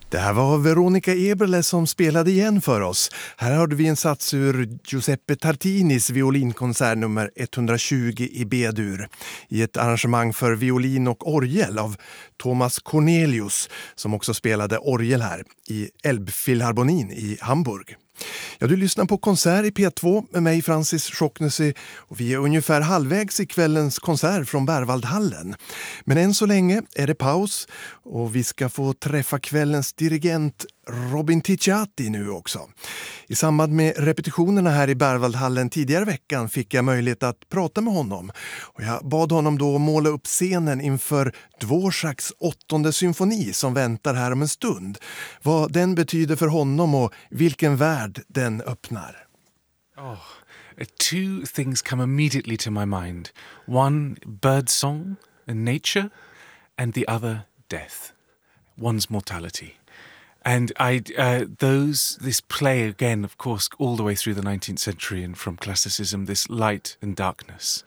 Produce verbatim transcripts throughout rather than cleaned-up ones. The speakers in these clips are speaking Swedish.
Det här var Veronica Eberle som spelade igen för oss. Här hörde vi en sats ur Giuseppe Tartinis violinkonsert nummer etthundratjugo i B-dur i ett arrangemang för violin och orgel av Thomas Cornelius som också spelade orgel här i Elbphilharmonin i Hamburg. Ja, du lyssnar på konsert i P två med mig Francis Schocknessy och vi är ungefär halvvägs i kvällens konsert från Berwaldhallen. Men än så länge är det paus och vi ska få träffa kvällens dirigent Robin Ticciati nu också. I samband med repetitionerna här i Berwaldhallen tidigare veckan fick jag möjlighet att prata med honom. Och jag bad honom då måla upp scenen inför Dvořáks åttonde symfoni som väntar här om en stund. Vad den betyder för honom och vilken värld den öppnar. Oh, two things come immediately to my mind. One, birdsong and nature, and the other, death. One's mortality. And I, uh, those, this play again, of course, all the way through the nineteenth century and from classicism, this light and darkness.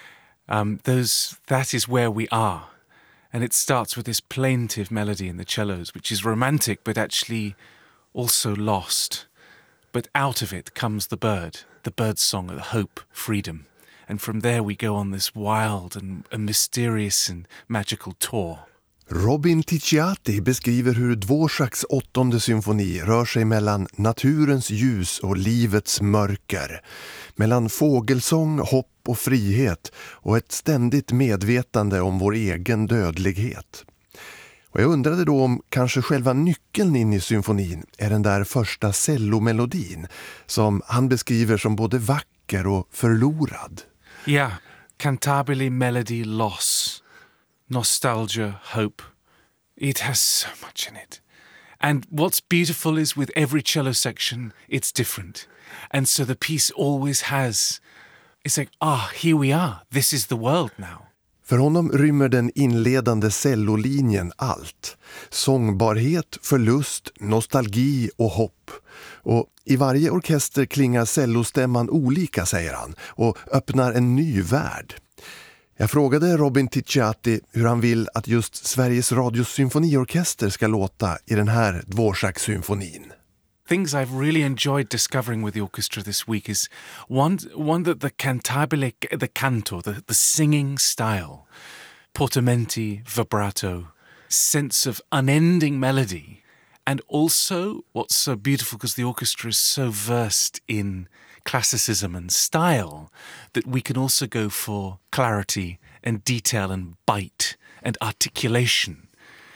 Um, those, that is where we are. And it starts with this plaintive melody in the cellos, which is romantic, but actually also lost. But out of it comes the bird, the bird's song of hope, freedom. And from there we go on this wild and, and mysterious and magical tour. Robin Ticciati beskriver hur Dvořáks åttonde symfoni rör sig mellan naturens ljus och livets mörker. Mellan fågelsång, hopp och frihet och ett ständigt medvetande om vår egen dödlighet. Och jag undrade då om kanske själva nyckeln in i symfonin är den där första cellomelodin som han beskriver som både vacker och förlorad. Ja, yeah. Cantabile melody loss. Nostalgia, hope. It has so much in it. And what's beautiful is with every cello section, it's different. And so the piece always has, it's like, ah, here we are. This is the world now. För honom rymmer den inledande cellolinjen allt. Sångbarhet, förlust, nostalgi och hopp. Och i varje orkester klingar cellostämman olika, säger han, och öppnar en ny värld. Jag frågade Robin Ticciati hur han vill att just Sveriges Radios symfoniorkester ska låta i den här Dvořák-symfonin. Things I've really enjoyed discovering with the orchestra this week is one, one that the cantabile, the canto, the, the singing style, portamenti, vibrato, sense of unending melody, and also what's so beautiful because the orchestra is so versed in classicism and style that we can also go for clarity and detail and bite and articulation.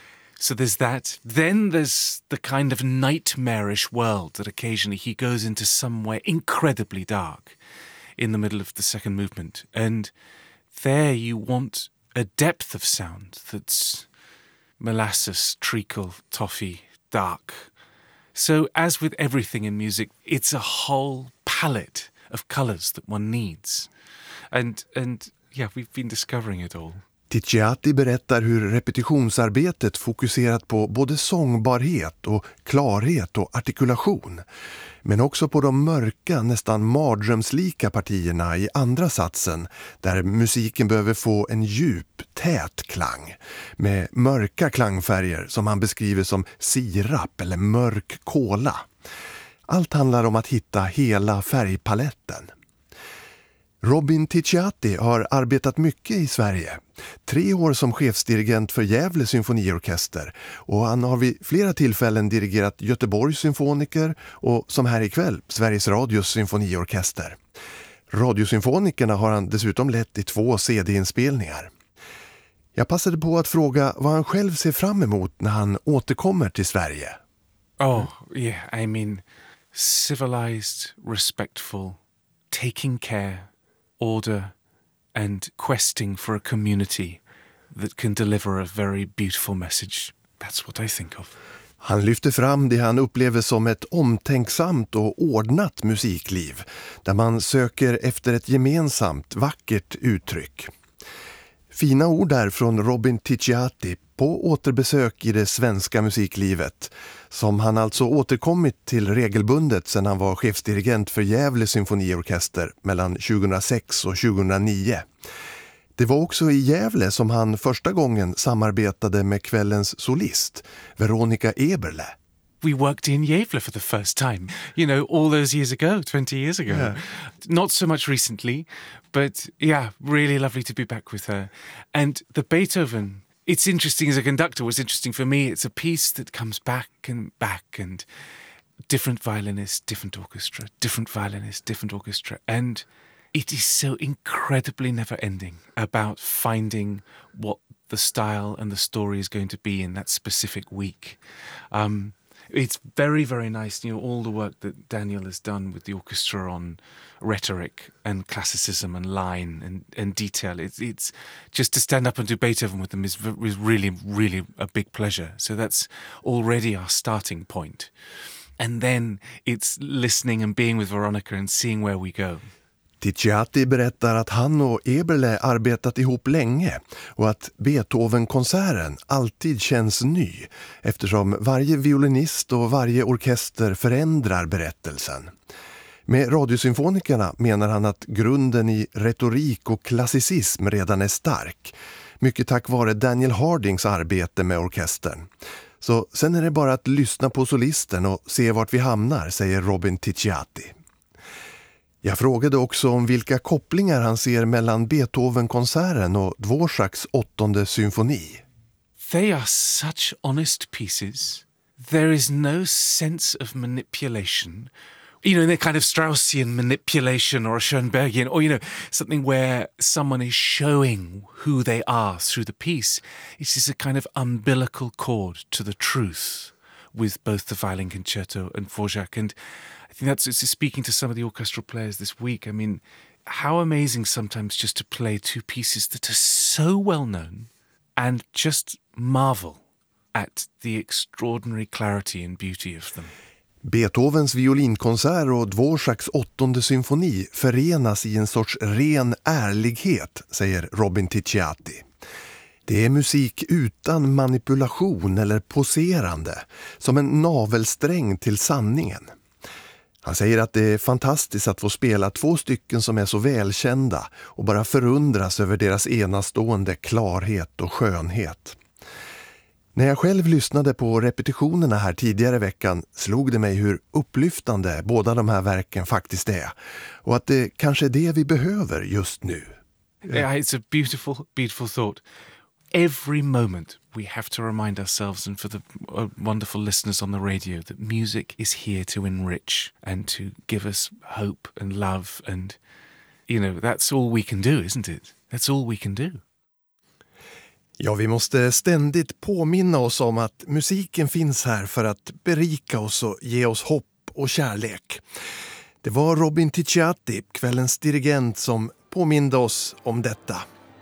So there's that. Then there's the kind of nightmarish world that occasionally he goes into somewhere incredibly dark in the middle of the second movement. And there you want a depth of sound that's molasses, treacle, toffee, dark. So as with everything in music, it's a whole palette of colors that one needs. And, and yeah, we've been discovering it all. Ticciati berättar hur repetitionsarbetet fokuserat på både sångbarhet och klarhet och artikulation. Men också på de mörka, nästan mardrömslika partierna i andra satsen där musiken behöver få en djup, tät klang med mörka klangfärger som han beskriver som sirap eller mörk kola. Allt handlar om att hitta hela färgpaletten. Robin Ticciati har arbetat mycket i Sverige. Tre år som chefsdirigent för Gävle symfoniorkester och han har vid flera tillfällen dirigerat Göteborgs symfoniker och som här ikväll Sveriges Radios symfoniorkester. Radiosymfonikerna har han dessutom lett i två C D-inspelningar. Jag passade på att fråga vad han själv ser fram emot när han återkommer till Sverige. Oh, yeah, I mean civilized, respectful, taking care, order and questing for a community that can deliver a very beautiful message. That's what I think of. Han lyfter fram det han upplever som ett omtänksamt och ordnat musikliv där man söker efter ett gemensamt, vackert uttryck. Fina ord där från Robin Ticciati på återbesök i det svenska musiklivet som han alltså återkommit till regelbundet sedan han var chefsdirigent för Gävle symfoniorkester mellan tjugohundrasex och tjugohundranio. Det var också i Gävle som han första gången samarbetade med kvällens solist, Veronica Eberle. We worked in Gävle for the first time, you know, all those years ago, twenty years ago. Yeah. Not so much recently, but yeah, really lovely to be back with her. And the Beethoven, it's interesting as a conductor, what's interesting for me, it's a piece that comes back and back and different violinists, different orchestra, different violinists, different orchestra. And it is so incredibly never-ending about finding what the style and the story is going to be in that specific week. Um, it's very, very nice, you know, all the work that Daniel has done with the orchestra on rhetoric and classicism and line and, and detail. It's, it's just to stand up and do Beethoven with them is, is really, really a big pleasure. So that's already our starting point. And then it's listening and being with Veronica and seeing where we go. Ticciati berättar att han och Eberle arbetat ihop länge och att Beethoven-konserten alltid känns ny eftersom varje violinist och varje orkester förändrar berättelsen. Med radiosymfonikerna menar han att grunden i retorik och klassicism redan är stark, mycket tack vare Daniel Hardings arbete med orkestern. Så sen är det bara att lyssna på solisten och se vart vi hamnar, säger Robin Ticciati. Jag frågade också om vilka kopplingar han ser mellan Beethoven-konserten och Dvořáks åttonde symfoni. They are such honest pieces. There is no sense of manipulation. You know, in a kind of Straussian manipulation or a Schoenbergian, or, you know, something where someone is showing who they are through the piece. It's just a kind of umbilical cord to the truth with both the violin concerto and Dvořák. And I think that's it's speaking to some of the orchestral players this week. I mean, how amazing sometimes just to play two pieces that are so well known and just marvel at the extraordinary clarity and beauty of them. Beethovens violinkonsert och Dvořáks åttonde symfoni förenas i en sorts ren ärlighet, säger Robin Ticciati. Det är musik utan manipulation eller poserande, som en navelsträng till sanningen. Han säger att det är fantastiskt att få spela två stycken som är så välkända och bara förundras över deras enastående klarhet och skönhet. När jag själv lyssnade på repetitionerna här tidigare veckan slog det mig hur upplyftande båda de här verken faktiskt är. Och att det kanske är det vi behöver just nu. Yeah, it's a beautiful, beautiful thought. Every moment we have to remind ourselves, and for the uh, wonderful listeners on the radio, that music is here to enrich and to give us hope and love. And, you know, that's all we can do, isn't it? That's all we can do. Ja, vi måste ständigt påminna oss om att musiken finns här för att berika oss och ge oss hopp och kärlek. Det var Robin Ticciati, kvällens dirigent, som påminde oss om detta.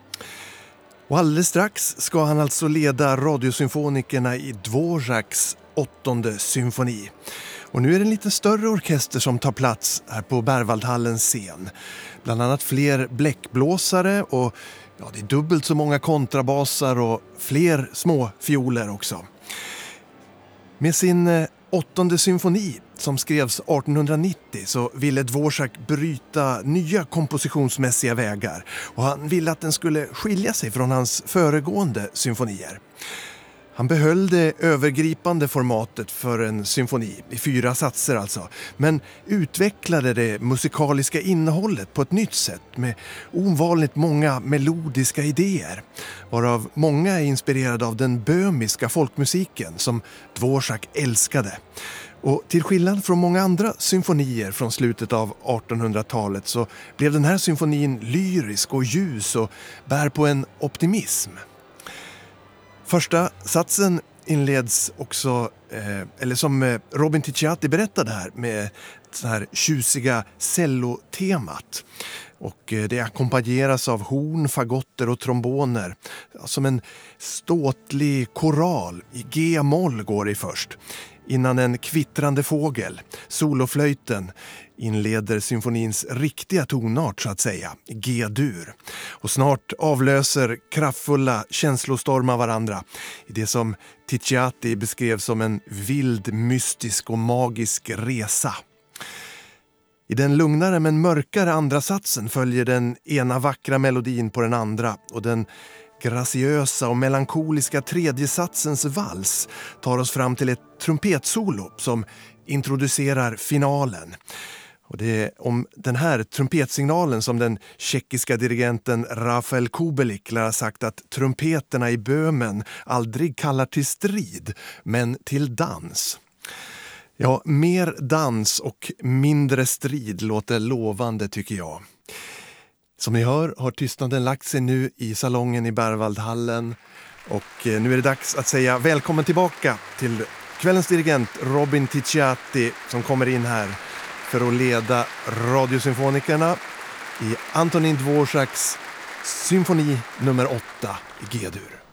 Och alldeles strax ska han alltså leda radiosymfonikerna i Dvořáks åttonde symfoni. Och nu är det en lite större orkester som tar plats här på Berwaldhallens scen. Bland annat fler bläckblåsare och ja, det är dubbelt så många kontrabasar och fler små fioler också. Med sin eh, åttonde symfoni som skrevs artonhundranittio så ville Dvořák bryta nya kompositionsmässiga vägar och han ville att den skulle skilja sig från hans föregående symfonier. Han behöll det övergripande formatet för en symfoni, i fyra satser alltså, men utvecklade det musikaliska innehållet på ett nytt sätt med ovanligt många melodiska idéer, varav många är inspirerade av den böhmiska folkmusiken som Dvořák älskade. Och till skillnad från många andra symfonier från slutet av artonhundratalet så blev den här symfonin lyrisk och ljus och bär på en optimism. Första satsen inleds också, eh, eller som Robin Ticciati berättade här, med så här tjusiga cellotemat. Och eh, det ackompanjeras av horn, fagotter och tromboner. Som en ståtlig koral i G-moll går det först. Innan en kvittrande fågel, soloflöjten, inleder symfonins riktiga tonart så att säga, G-dur. Och snart avlöser kraftfulla känslostormar varandra i det som Ticciati beskrev som en vild, mystisk och magisk resa. I den lugnare men mörkare andra satsen följer den ena vackra melodin på den andra och den graciösa och melankoliska tredje satsens vals tar oss fram till ett trumpetsolo som introducerar finalen. Och det är om den här trumpetsignalen som den tjeckiska dirigenten Rafael Kubelik lär ha sagt att trumpeterna i Böhmen aldrig kallar till strid, men till dans. Ja, mer dans och mindre strid låter lovande tycker jag. Som ni hör har tystnaden lagt sig nu i salongen i Berwaldhallen och nu är det dags att säga välkommen tillbaka till kvällens dirigent Robin Ticciati som kommer in här för att leda Radiosymfonikerna i Antonin Dvoraks symfoni nummer åtta i G-dur.